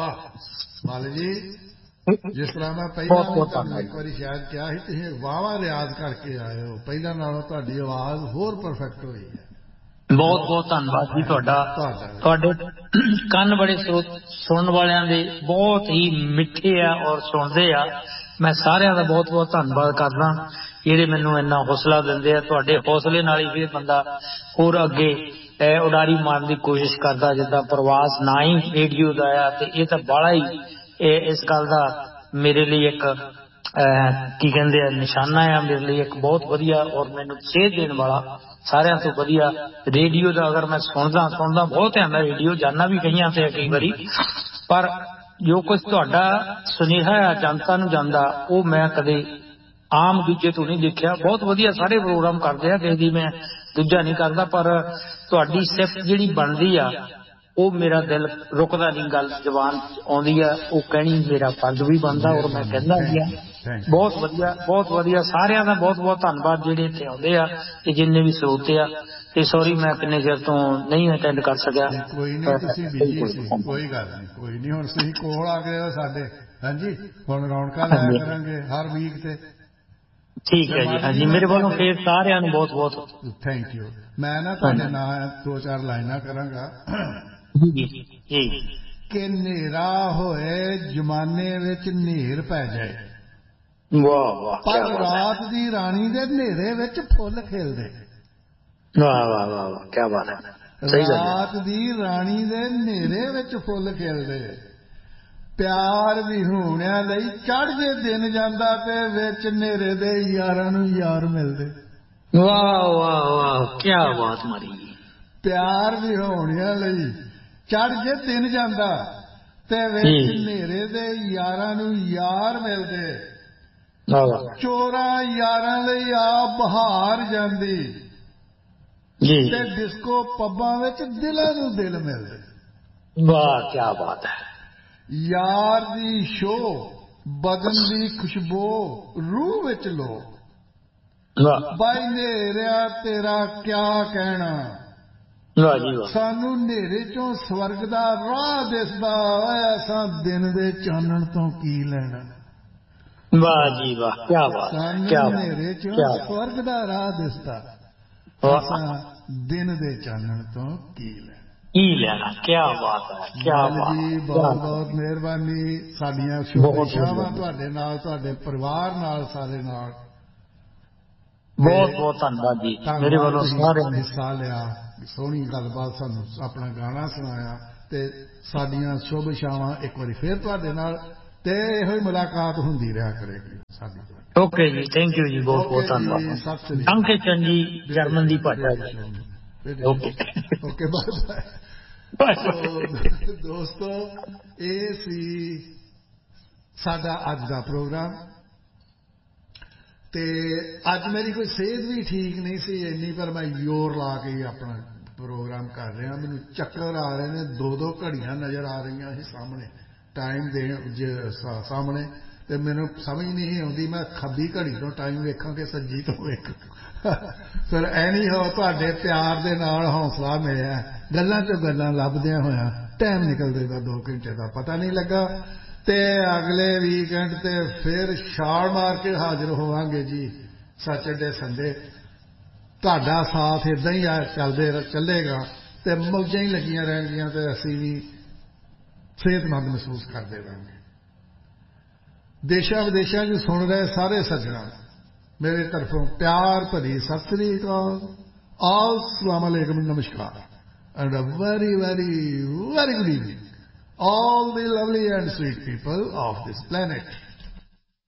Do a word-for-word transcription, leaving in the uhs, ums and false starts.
वाह माली जी जिस तरह मैं पहला भी तुहानूं एक बारी शायद कहा ਸੀ ਤੁਸੀਂ ਵਾਹਵਾ ਰਿਆਜ਼ ਕਰਕੇ ਆਏ ਹੋ ਪਹਿਲਾਂ ਨਾਲੋਂ ਤੁਹਾਡੀ ਆਵਾਜ਼ ਹੋਰ ਪਰਫੈਕਟ ਹੋਈ ਹੈ ਬਹੁਤ ਬਹੁਤ ਧੰਨਵਾਦ ਜੀ ਤੁਹਾਡਾ ਤੁਹਾਡੇ ਕੰਨ ਬੜੇ ਸੁਣਨ ਵਾਲਿਆਂ ਦੇ ਬਹੁਤ ਹੀ ਮਿੱਠੇ ਆ ਔਰ ਸੁਣਦੇ ਆ ਮੈਂ ਸਾਰਿਆਂ ਦਾ ਬਹੁਤ ਬਹੁਤ ਧੰਨਵਾਦ ਕਰਦਾ ਜਿਹੜੇ ਮੈਨੂੰ ਇੰਨਾ ਹੌਸਲਾ ਦਿੰਦੇ ਆ ਤੁਹਾਡੇ ਹੌਸਲੇ ਨਾਲ ਹੀ ਫਿਰ ਬੰਦਾ ਹੋਰ ਅੱਗੇ ਉਡਾਰੀ ਮਾਰਨ ਦੀ ਕੋਸ਼ਿਸ਼ ਕਰਦਾ ਜਿੱਦਾਂ ਪ੍ਰਵਾਸ ਨਾ ਹੀ ਰੇਡੀਓ ਦਾ ਆ ਤੇ ਇਹ ਤਾਂ ਬਾਹਲਾ ਹੀ ਇਸ ਗੱਲ ਦਾ ਮੇਰੇ ਲਈ ਇੱਕ ਕੀ ਕਹਿੰਦੇ ਆ ਨਿਸ਼ਾਨਾ ਆ ਮੇਰੇ ਲਈ ਇੱਕ ਬਹੁਤ ਵਧੀਆ ਔਰ ਮੈਨੂੰ ਸੇਧ ਦੇਣ ਵਾਲਾ ਸਾਰਿਆਂ ਤੋਂ ਵਧੀਆ ਰੇਡੀਓ ਦਾ ਅਗਰ ਮੈਂ ਸੁਣਦਾ ਸੁਣਦਾ ਬਹੁਤ ਆ ਮੈਂ ਰੇਡੀਓ ਜਾਣਾ ਵੀ ਕਈਆਂ ਤੇ ਕਈ ਵਾਰੀ ਪਰ ਜੋ ਕੁਝ ਤੁਹਾਡਾ ਸੁਨੇਹਾ ਆ ਜਨਤਾ ਨੂੰ ਜਾਂਦਾ ਉਹ ਮੈਂ ਕਦੇ ਆਮ ਦੂਜੇ ਤੋਂ ਨਹੀਂ ਦੇਖਿਆ ਬਹੁਤ ਵਧੀਆ ਸਾਰੇ ਪ੍ਰੋਗਰਾਮ ਕਰਦੇ ਆ ਕਿਸੇ ਦੀ ਮੈਂ ਦੂਜਾ ਨਹੀਂ ਕਰਦਾ ਪਰ ਤੁਹਾਡੀ ਸਿਫਤ ਜਿਹੜੀ ਬਣਦੀ ਆ ਉਹ ਮੇਰਾ ਦਿਲ ਰੁਕਦਾ ਨਹੀਂ ਗੱਲ ਜ਼ਬਾਨ ਆਉਂਦੀ ਆ ਉਹ ਕਹਿਣੀ ਮੇਰਾ ਫਰਜ਼ ਵੀ ਬਣਦਾ ਔਰ ਮੈਂ ਕਹਿੰਦਾ ਵੀ ਆ ਬਹੁਤ ਵਧੀਆ ਬਹੁਤ ਵਧੀਆ ਸਾਰਿਆਂ ਦਾ ਬਹੁਤ ਬਹੁਤ ਧੰਨਵਾਦ ਜਿਹੜੇ ਇੱਥੇ ਆਉਂਦੇ ਆ ਤੇ ਜਿੰਨੇ ਵੀ ਸਰੋਤੇ ਆ ਤੇ ਸੌਰੀ ਮੈਂ ਕਿੰਨੇ ਚਿਰ ਤੋਂ ਨਹੀਂ ਅਟੈਂਡ ਕਰ ਸਕਿਆ ਕੋਈ ਨਹੀਂ ਤੁਸੀਂ ਬਿਜੀ ਸੀ ਕੋਈ ਗੱਲ ਨਹੀਂ ਕੋਈ ਨਹੀਂ ਹੁਣ ਤੁਸੀਂ ਕੋਲ ਆ ਗਏ ਹੋ ਸਾਡੇ ਹਾਂਜੀ ਹੁਣ ਰੌਣਕਾਂ ਲਾਇਆ ਕਰਾਂਗੇ ਹਰ ਵੀਕ ਤੇ ਠੀਕ ਹੈ ਜੀ ਹਾਂਜੀ ਮੇਰੇ ਵੱਲੋਂ ਫੇਰ ਸਾਰਿਆਂ ਨੂੰ ਬਹੁਤ ਬਹੁਤ ਥੈਂਕ ਯੂ ਮੈਂ ਨਾ ਤੁਹਾਡੇ ਨਾਲ ਦੋ ਚਾਰ ਲਾਈਨਾਂ ਕਰਾਂਗਾ ਜੀ ਜੀ ਕਿ ਹਨੇਰਾ ਹੋਏ ਜ਼ਮਾਨੇ ਵਿੱਚ ਹਨੇਰ ਪੈ ਜਾਏ ਵਾਹ ਵਾਹ ਪਰ ਰਾਤ ਦੀ ਰਾਣੀ ਦੇ ਹਨੇਰੇ ਵਿੱਚ ਫੁੱਲ ਖਿਲਦੇ ਵਾਹ ਵਾਹ ਵਾਹ ਵਾਹ ਕੀ ਬਾਤ ਹੈ ਸਹੀ ਗੱਲ ਰਾਤ ਦੀ ਰਾਣੀ ਦੇ ਹਨੇਰੇ ਵਿੱਚ ਫੁੱਲ ਖਿਲਦੇ ਪਿਆਰ ਵਿਹੂਣਿਆਂ ਲਈ ਚੜ੍ਹਦੇ ਦਿਨ ਜਾਂਦਾ ਤੇ ਵਿੱਚ ਹਨੇਰੇ ਦੇ ਯਾਰਾਂ ਨੂੰ ਯਾਰ ਮਿਲਦੇ ਵਾਹ ਵਾਹ ਵਾਹ ਕੀ ਬਾਤ ਮਾਰੀ ਪਿਆਰ ਵਿਹੂਣਿਆਂ ਲਈ ਚੜ੍ਹਦੇ ਦਿਨ ਜਾਂਦਾ ਤੇ ਵਿੱਚ ਹਨੇਰੇ ਦੇ ਯਾਰਾਂ ਨੂੰ ਯਾਰ ਮਿਲਦੇ ਚੋਰਾਂ ਯਾਰਾਂ ਲਈ ਆ ਬਹਾਰ ਜਾਂਦੀ ਤੇ ਡਿਸਕੋ ਪੱਬਾਂ ਵਿੱਚ ਦਿਲਾਂ ਨੂੰ ਦਿਲ ਮਿਲਦੇ ਵਾਹ ਕੀ ਬਾਤ ਹੈ ਯਾਰ ਦੀ ਸ਼ੋ ਬਦਨ ਦੀ ਖੁਸ਼ਬੂ ਰੂਹ ਵਿੱਚ ਲੋ ਬਾਈ ਨੇਰਿਆ ਤੇਰਾ ਕਿਆ ਕਹਿਣਾ ਵਾਹ ਜੀ ਵਾਹ ਸਾਨੂੰ ਹਨੇਰੇ ਚੋਂ ਸਵਰਗ ਦਾ ਰਾਹ ਦਿਸਦਾ ਐਸਾ ਦਿਨ ਦੇ ਚਾਨਣ ਤੋਂ ਕੀ ਲੈਣਾ ਵਾਹ ਜੀ ਵਾਹ ਕੀ ਬਾਤ ਸਾਨੂੰ ਹਨੇਰੇ ਚੋਂ ਸਵਰਗ ਦਾ ਰਾਹ ਦਿਸਦਾ ਐਸਾ ਦਿਨ ਦੇ ਚਾਨਣ ਤੋਂ ਕੀ ਲੈਣਾ ਕੀ ਲੈਣਾ ਕੀ ਬਾਤ ਹੈ ਕੀ ਬਾਤ ਜੀ ਬਹੁਤ ਬਹੁਤ ਮਿਹਰਬਾਨੀ ਸਾਡੀਆਂ ਸ਼ੁਭੇਛਾਵਾਂ ਤੁਹਾਡੇ ਨਾਲ ਤੁਹਾਡੇ ਪਰਿਵਾਰ ਨਾਲ ਸਾਰੇ ਨਾਲ ਬਹੁਤ ਬਹੁਤ ਧੰਨਵਾਦ ਜੀ ਮੇਰੇ ਵੱਲੋਂ ਸਾਰਿਆਂ ਨੇ ਹਿੱਸਾ ਲਿਆ ਸੋਹਣੀ ਗੱਲਬਾਤ ਸਾਨੂੰ ਆਪਣਾ ਗਾਣਾ ਸੁਣਾਇਆ ਤੇ ਸਾਡੀਆਂ ਸ਼ੁਭੇਛਾਵਾਂ ਇੱਕ ਵਾਰੀ ਫੇਰ ਤੁਹਾਡੇ ਨਾਲ ਤੇ ਇਹੋ ਹੀ ਮੁਲਾਕਾਤ ਹੁੰਦੀ ਰਿਹਾ ਕਰੇਗੀ ਸਾਡੀ ਓਕੇ ਜੀ ਥੈਂਕ ਯੂ ਜੀ ਬਹੁਤ ਬਹੁਤ ਧੰਨਵਾਦ ਅੰਕੇ ਚੰਦ ਜੀ ਜਰਮਨ ਦੀ ਭਾਸ਼ਾ ਜੀ ਓਕੇ ਓਕੇ ਬਾਏ ਦੋਸਤੋ ਇਹ ਸੀ ਸਾਡਾ ਅੱਜ ਦਾ ਪ੍ਰੋਗਰਾਮ ਤੇ ਅੱਜ ਮੇਰੀ ਕੋਈ ਸਿਹਤ ਵੀ ਠੀਕ ਨਹੀਂ ਸੀ ਇੰਨੀ ਪਰ ਮੈਂ ਜ਼ੋਰ ਲਾ ਕੇ ਆਪਣਾ ਪ੍ਰੋਗਰਾਮ ਕਰ ਰਿਹਾ ਮੈਨੂੰ ਚੱਕਰ ਆ ਰਹੇ ਨੇ ਦੋ ਦੋ ਘੜੀਆਂ ਨਜ਼ਰ ਆ ਰਹੀਆਂ ਸੀ ਸਾਹਮਣੇ ਟਾਈਮ ਦੇ ਸਾਹਮਣੇ ਤੇ ਮੈਨੂੰ ਸਮਝ ਨਹੀਂ ਆਉਂਦੀ ਮੈਂ ਖੱਬੀ ਘੜੀ ਤੋਂ ਟਾਈਮ ਵੇਖਾਂ ਕਿ ਸੱਜੀ ਤੋਂ ਵੇਖਾਂ ਫਿਰ ਐਨੀ ਹੋ ਤੁਹਾਡੇ ਪਿਆਰ ਦੇ ਨਾਲ ਹੌਸਲਾ ਮਿਲਿਆ ਗੱਲਾਂ ਚੋਂ ਗੱਲਾਂ ਲੱਭਦਿਆਂ ਹੋਇਆ ਟਾਈਮ ਨਿਕਲਦੇ ਦਾ ਦੋ ਘੰਟੇ ਦਾ ਪਤਾ ਨਹੀਂ ਲੱਗਾ ਤੇ ਅਗਲੇ ਵੀਕਐਂਡ ਤੇ ਫਿਰ ਛਾਲ ਮਾਰ ਕੇ ਹਾਜ਼ਰ ਹੋਵਾਂਗੇ ਜੀ ਸੈਟਰਡੇ ਸੰਡੇ ਤੁਹਾਡਾ ਸਾਥ ਇਦਾਂ ਹੀ ਚੱਲਦੇ ਚੱਲੇਗਾ ਤੇ ਮੌਜਾਂ ਹੀ ਲੱਗੀਆਂ ਰਹਿਣਗੀਆਂ ਤੇ ਅਸੀਂ ਵੀ ਸਿਹਤਮੰਦ ਮਹਿਸੂਸ ਕਰਦੇ ਰਹਾਂਗੇ ਦੇਸ਼ਾਂ ਵਿਦੇਸ਼ਾਂ 'ਚ ਸੁਣ ਰਹੇ ਸਾਰੇ ਸੱਜਣਾਂ मेरे तरफों प्यार भरी सत श्री अकाल अस्सलाम वालेकुम नमस्कार and a very very very good evening all the lovely and sweet people of this planet